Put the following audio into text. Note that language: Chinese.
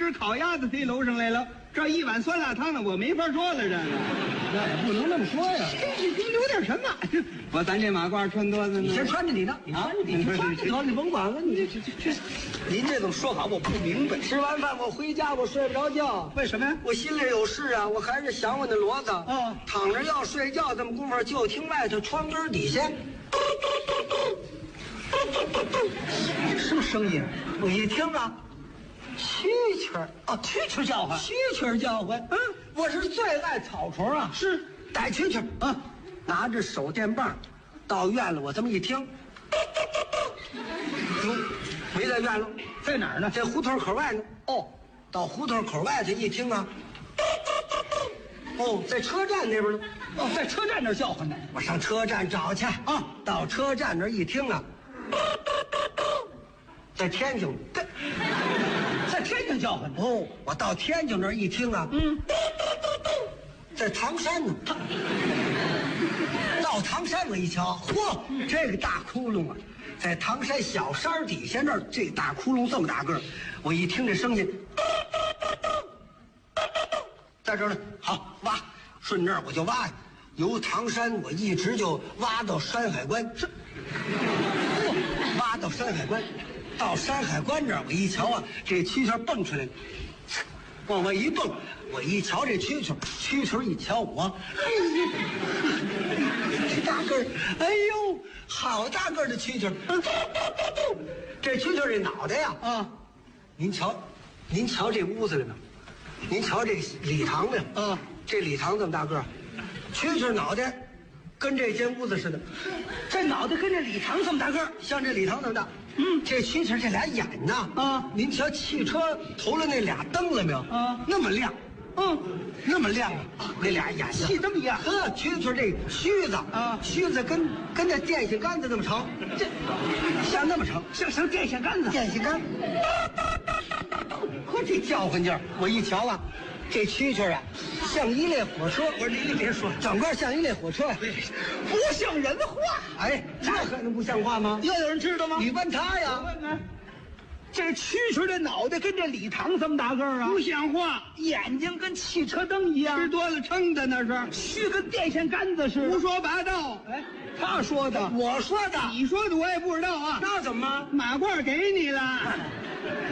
只烤鸭子推楼上来了，这一碗酸辣汤呢，我没法说了，这个那也不能那么说呀。 你留点什么？我咱这马褂穿多子呢？ 你先穿着你的，你穿着你穿着得，你甭管了，你这。您这怎么说法我不明白。吃完饭我回家我睡不着觉， 为什么呀？ 我心里有事啊，我还是想我那骡子。 哦， 躺着要睡觉，这么功夫就听外头窗根底下，什么声音？我一听啊，蛐蛐儿哦，蛐蛐叫唤，蛐蛐叫唤。嗯，我是最爱草虫啊，是逮蛐蛐啊，拿着手电棒，到院了，我这么一听，哟，没在院了， 在哪儿呢？ 这胡同口外呢。哦，到胡同口外头一听啊，哦，在车站那边呢。 哦，在车站那儿叫唤呢。 我上车站找去啊。到车站那儿一听啊，在天津， 在天津叫唤呢。 哦，我到天津那儿一听啊，在唐山呢。到唐山我一瞧，嚯，这个大窟窿啊，在唐山小山底下那儿，这大窟窿这么大个儿，我一听这声音，在这儿呢。好，挖，顺这儿我就挖呀，由唐山我一直就挖到山海关，是，挖到山海关，到山海关这儿我一瞧啊，这蛐蛐蹦出来了，往外一蹦，我一瞧这蛐蛐，蛐蛐一瞧我，这大个儿，哎呦，好大个儿的蛐蛐，这蛐蛐这脑袋呀，啊，您瞧这屋子里呢，您瞧这礼堂呢，啊，这礼堂这么大个儿，蛐蛐脑袋跟这间屋子似的，这脑袋跟这礼堂这么大个儿，像这礼堂那么大。这蛐蛐这俩眼呐，啊，您瞧汽车头了那俩灯了没有？啊，那么亮，那么亮啊，那俩眼睛， 气这么眼。 呵，蛐蛐这须子啊，须子跟那电线杆子那么长，这像那么长， 像电线杆子。 电线杆。呵，这叫唤劲儿，我一瞧啊，这蛐蛐啊，像一列火车。我说您别说，整个像一列火车呀， 不像人话。 哎，这可能不像话吗？ 又有人知道吗？ 你问他呀。 我问看，这蛐蛐的脑袋跟这礼堂这么大个儿啊，不像话。眼睛跟汽车灯一样，吃多了撑的那是，须跟电线杆子似的，胡说八道。哎，他说的， 我说的， 你说的我也不知道啊。 那怎么？ 马褂给你了。